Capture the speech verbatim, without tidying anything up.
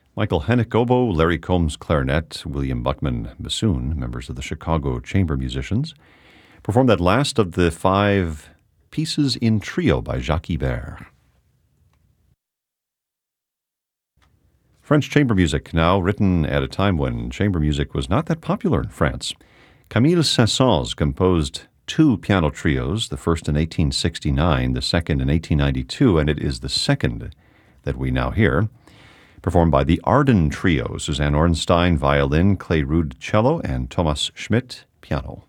Michael Hennick oboe, Larry Combs clarinet, William Buckman bassoon, members of the Chicago Chamber Musicians, performed that last of the five pieces in trio by Jacques Ibert. French chamber music, now written at a time when chamber music was not that popular in France. Camille Saint-Saëns composed two piano trios, the first in eighteen sixty-nine, the second in eighteen ninety-two, and it is the second that we now hear, performed by the Arden Trio, Suzanne Ornstein, violin, Clay Rude, cello, and Thomas Schmidt, piano.